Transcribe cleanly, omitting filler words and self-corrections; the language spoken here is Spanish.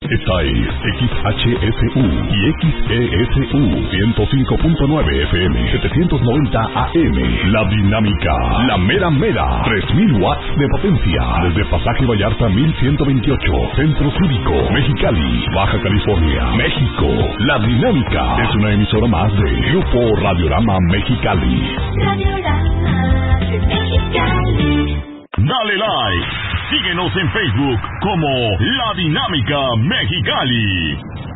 Esta es XHSU y XESU 105.9 FM, 790 AM. La Dinámica, la mera mera, 3000 watts de potencia. Desde Pasaje Vallarta 1128, Centro Cívico, Mexicali, Baja California, México. La Dinámica es una emisora más de Grupo Radiorama Mexicali. Radiorama Mexicali. Dale like. Síguenos en Facebook como La Dinámica Mexicali.